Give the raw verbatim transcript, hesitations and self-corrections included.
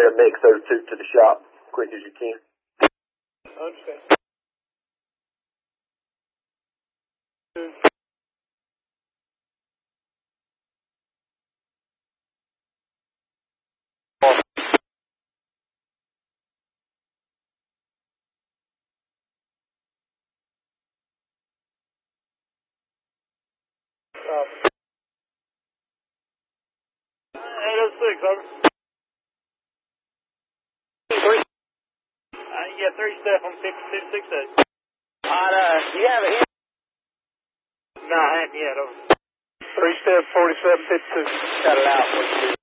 there next, so to, to the shop as quick as you can. I understand. Um, eight oh six, over. Three. Uh, yeah, three step on fifty-two six eight. On, uh, you have it here? No, I haven't yet, over. Three step, forty-seven fifty-two. Cut it out.